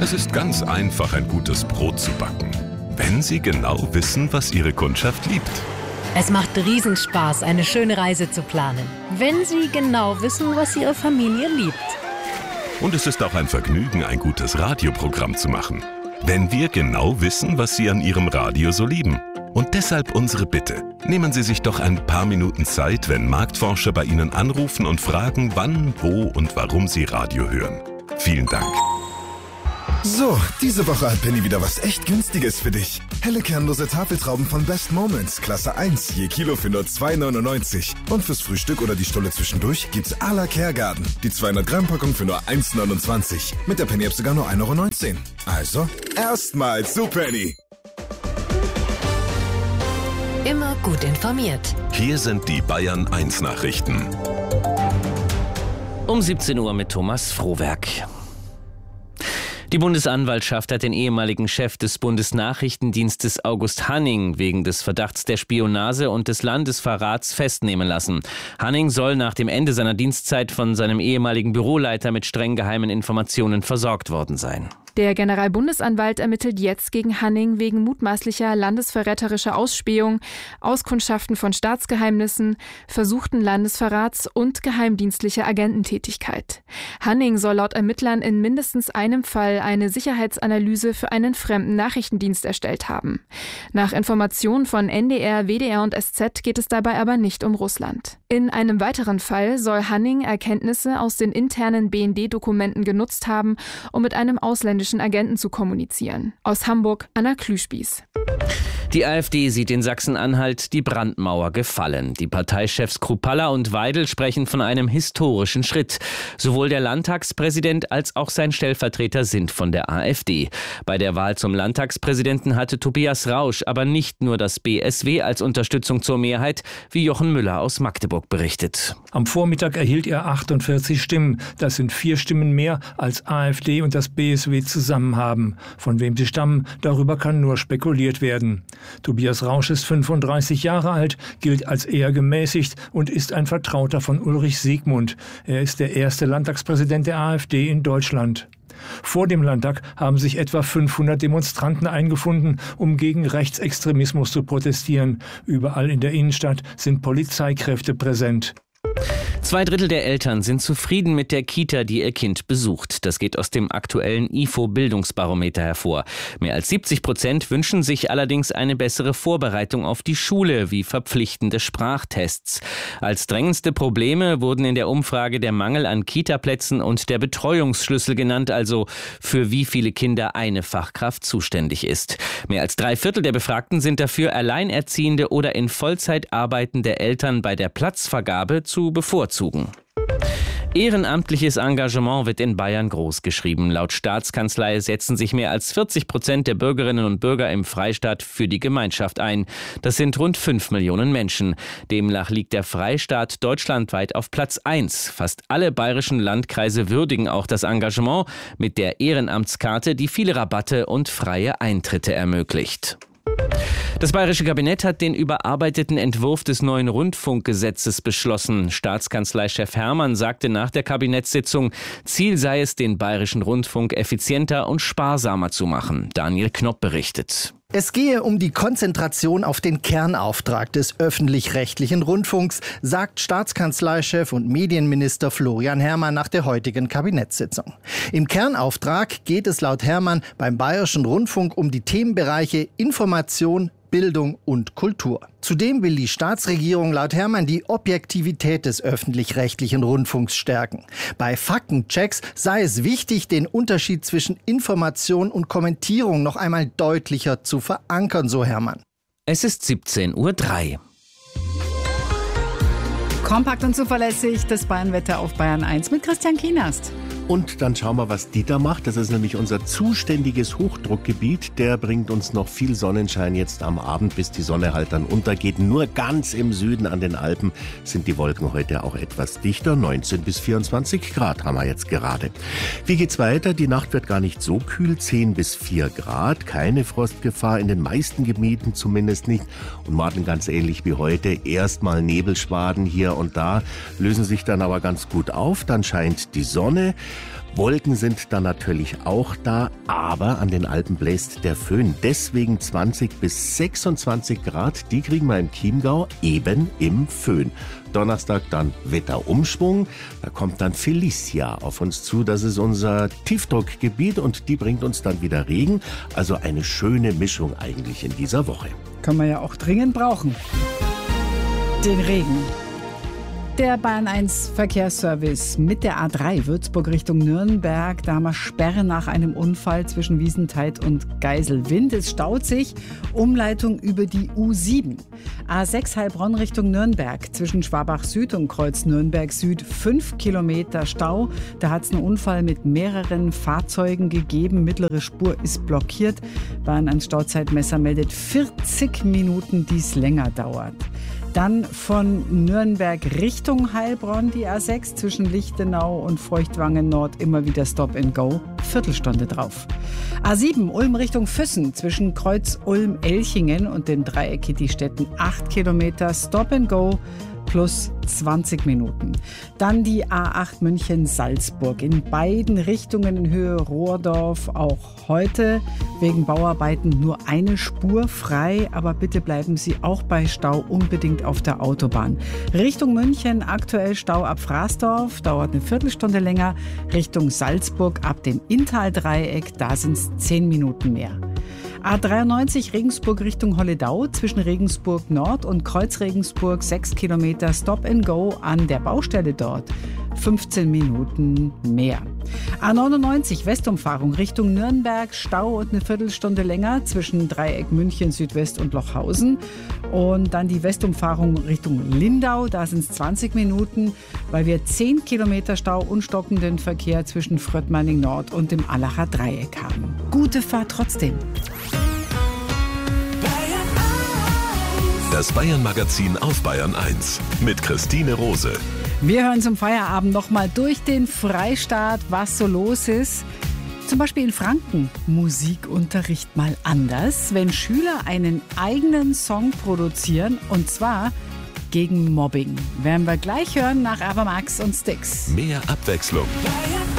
Es ist ganz einfach, ein gutes Brot zu backen, wenn Sie genau wissen, was Ihre Kundschaft liebt. Es macht Riesenspaß, eine schöne Reise zu planen, wenn Sie genau wissen, was Ihre Familie liebt. Und es ist auch ein Vergnügen, ein gutes Radioprogramm zu machen, wenn wir genau wissen, was Sie an Ihrem Radio so lieben. Und deshalb unsere Bitte. Nehmen Sie sich doch ein paar Minuten Zeit, wenn Marktforscher bei Ihnen anrufen und fragen, wann, wo und warum Sie Radio hören. Vielen Dank. So, diese Woche hat Penny wieder was echt Günstiges für dich. Helle kernlose Tafeltrauben von Best Moments, Klasse 1, je Kilo für nur 2,99. Und fürs Frühstück oder die Stulle zwischendurch gibt's à la Kergarten. Die 200 Gramm Packung für nur 1,29. Mit der Penny-App sogar nur 1,19 €. Also, erstmal zu Penny. Immer gut informiert. Hier sind die Bayern 1 Nachrichten. Um 17 Uhr mit Thomas Frohwerk. Die Bundesanwaltschaft hat den ehemaligen Chef des Bundesnachrichtendienstes August Hanning wegen des Verdachts der Spionage und des Landesverrats festnehmen lassen. Hanning soll nach dem Ende seiner Dienstzeit von seinem ehemaligen Büroleiter mit streng geheimen Informationen versorgt worden sein. Der Generalbundesanwalt ermittelt jetzt gegen Hanning wegen mutmaßlicher landesverräterischer Ausspähung, Auskundschaften von Staatsgeheimnissen, versuchten Landesverrats und geheimdienstlicher Agententätigkeit. Hanning soll laut Ermittlern in mindestens einem Fall eine Sicherheitsanalyse für einen fremden Nachrichtendienst erstellt haben. Nach Informationen von NDR, WDR und SZ geht es dabei aber nicht um Russland. In einem weiteren Fall soll Hanning Erkenntnisse aus den internen BND-Dokumenten genutzt haben, um mit einem ausländischen Agenten zu kommunizieren. Aus Hamburg, Anna Klüspieß. Die AfD sieht in Sachsen-Anhalt die Brandmauer gefallen. Die Parteichefs Kruppalla und Weidel sprechen von einem historischen Schritt. Sowohl der Landtagspräsident als auch sein Stellvertreter sind von der AfD. Bei der Wahl zum Landtagspräsidenten hatte Tobias Rausch aber nicht nur das BSW als Unterstützung zur Mehrheit, wie Jochen Müller aus Magdeburg berichtet. Am Vormittag erhielt er 48 Stimmen. Das sind 4 Stimmen mehr als AfD und das BSW zusammen haben. Von wem sie stammen, darüber kann nur spekuliert werden. Tobias Rausch ist 35 Jahre alt, gilt als eher gemäßigt und ist ein Vertrauter von Ulrich Siegmund. Er ist der erste Landtagspräsident der AfD in Deutschland. Vor dem Landtag haben sich etwa 500 Demonstranten eingefunden, um gegen Rechtsextremismus zu protestieren. Überall in der Innenstadt sind Polizeikräfte präsent. 2/3 der Eltern sind zufrieden mit der Kita, die ihr Kind besucht. Das geht aus dem aktuellen IFO-Bildungsbarometer hervor. Mehr als 70% wünschen sich allerdings eine bessere Vorbereitung auf die Schule, wie verpflichtende Sprachtests. Als drängendste Probleme wurden in der Umfrage der Mangel an Kita-Plätzen und der Betreuungsschlüssel genannt, also für wie viele Kinder eine Fachkraft zuständig ist. Mehr als 3/4 der Befragten sind dafür, alleinerziehende oder in Vollzeit arbeitende Eltern bei der Platzvergabe zu bevorzugen. Ehrenamtliches Engagement wird in Bayern großgeschrieben. Laut Staatskanzlei setzen sich mehr als 40% der Bürgerinnen und Bürger im Freistaat für die Gemeinschaft ein. Das sind rund 5 Millionen Menschen. Demnach liegt der Freistaat deutschlandweit auf Platz 1. Fast alle bayerischen Landkreise würdigen auch das Engagement mit der Ehrenamtskarte, die viele Rabatte und freie Eintritte ermöglicht. Das bayerische Kabinett hat den überarbeiteten Entwurf des neuen Rundfunkgesetzes beschlossen. Staatskanzleichef Hermann sagte nach der Kabinettssitzung, Ziel sei es, den bayerischen Rundfunk effizienter und sparsamer zu machen. Daniel Knopp berichtet. Es gehe um die Konzentration auf den Kernauftrag des öffentlich-rechtlichen Rundfunks, sagt Staatskanzleichef und Medienminister Florian Herrmann nach der heutigen Kabinettssitzung. Im Kernauftrag geht es laut Herrmann beim Bayerischen Rundfunk um die Themenbereiche Information, Bildung und Kultur. Zudem will die Staatsregierung laut Herrmann die Objektivität des öffentlich-rechtlichen Rundfunks stärken. Bei Faktenchecks sei es wichtig, den Unterschied zwischen Information und Kommentierung noch einmal deutlicher zu verankern, so Herrmann. Es ist 17:03 Uhr. Kompakt und zuverlässig das Bayernwetter auf Bayern 1 mit Christian Kienast. Und dann schauen wir, was Dieter macht. Das ist nämlich unser zuständiges Hochdruckgebiet. Der bringt uns noch viel Sonnenschein jetzt am Abend, bis die Sonne halt dann untergeht. Nur ganz im Süden an den Alpen sind die Wolken heute auch etwas dichter. 19 bis 24 Grad haben wir jetzt gerade. Wie geht's weiter? Die Nacht wird gar nicht so kühl. 10 bis 4 Grad. Keine Frostgefahr in den meisten Gebieten, zumindest nicht. Und morgen ganz ähnlich wie heute. Erstmal Nebelschwaden hier und da, lösen sich dann aber ganz gut auf. Dann scheint die Sonne. Wolken sind dann natürlich auch da, aber an den Alpen bläst der Föhn. Deswegen 20 bis 26 Grad, die kriegen wir im Chiemgau eben im Föhn. Donnerstag dann Wetterumschwung, da kommt dann Felicia auf uns zu. Das ist unser Tiefdruckgebiet und die bringt uns dann wieder Regen. Also eine schöne Mischung eigentlich in dieser Woche. Können wir ja auch dringend brauchen. Den Regen. Der Bayern 1 Verkehrsservice mit der A3 Würzburg Richtung Nürnberg. Da haben wir Sperre nach einem Unfall zwischen Wiesentheid und Geiselwind. Es staut sich. Umleitung über die U7. A6 Heilbronn Richtung Nürnberg. Zwischen Schwabach Süd und Kreuz Nürnberg Süd 5 Kilometer Stau. Da hat es einen Unfall mit mehreren Fahrzeugen gegeben. Mittlere Spur ist blockiert. Bayern 1 Stauzeitmesser meldet 40 Minuten, die es länger dauert. Dann von Nürnberg Richtung Heilbronn die A6 zwischen Lichtenau und Feuchtwangen Nord immer wieder Stop and Go. Viertelstunde drauf. A7 Ulm Richtung Füssen zwischen Kreuz Ulm-Elchingen und dem Dreieck Kitti-Städten 8 Kilometer Stop and Go plus 20 Minuten. Dann die A8 München-Salzburg in beiden Richtungen in Höhe Rohrdorf. Auch heute wegen Bauarbeiten nur eine Spur frei, aber bitte bleiben Sie auch bei Stau unbedingt auf der Autobahn. Richtung München aktuell Stau ab Fraßdorf, dauert eine Viertelstunde länger. Richtung Salzburg ab dem Inntaldreieck, da sind es 10 Minuten mehr. A93 Regensburg Richtung Holledau zwischen Regensburg Nord und Kreuz Regensburg 6 Kilometer Stop and Go an der Baustelle dort. 15 Minuten mehr. A99 Westumfahrung Richtung Nürnberg, Stau und eine Viertelstunde länger zwischen Dreieck München Südwest und Lochhausen. Und dann die Westumfahrung Richtung Lindau, da sind es 20 Minuten, weil wir 10 Kilometer Stau und stockenden Verkehr zwischen Fröttmanning Nord und dem Allacher Dreieck haben. Gute Fahrt trotzdem. Das Bayern-Magazin auf Bayern 1 mit Christine Rose. Wir hören zum Feierabend nochmal durch den Freistaat, was so los ist. Zum Beispiel in Franken. Musikunterricht mal anders, wenn Schüler einen eigenen Song produzieren und zwar gegen Mobbing. Werden wir gleich hören nach Abermax und Styx. Mehr Abwechslung.